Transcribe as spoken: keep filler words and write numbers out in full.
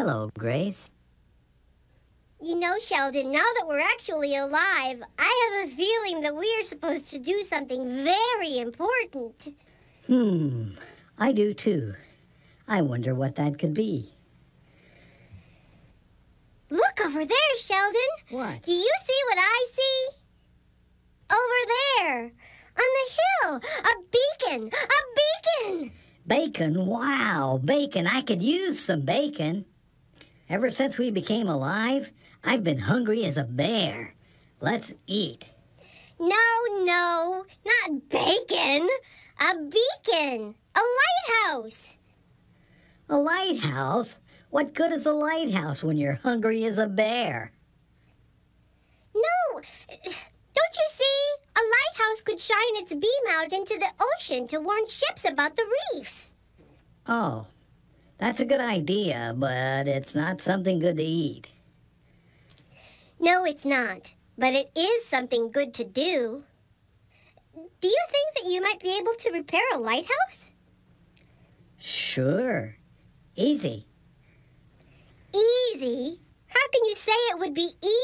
Hello, Grace. You know, Sheldon, now that we're actually alive, I have a feeling that we are supposed to do something very important. Hmm, I do too. I wonder what that could be. Look over there, Sheldon. What? Do you see what I see? Over there, on the hill, a beacon, a beacon. Bacon? Wow, bacon. I could use some bacon. Ever since we became alive, I've been hungry as a bear. Let's eat. No, no, not bacon. A beacon, a lighthouse. A lighthouse? What good is a lighthouse when you're hungry as a bear? No, don't you see? A lighthouse could shine its beam out into the ocean to warn ships about the reefs. Oh, that's a good idea, but it's not something good to eat. No, it's not, but it is something good to do. Do you think that you might be able to repair a lighthouse? Sure. Easy. Easy? How can you say it would be easy?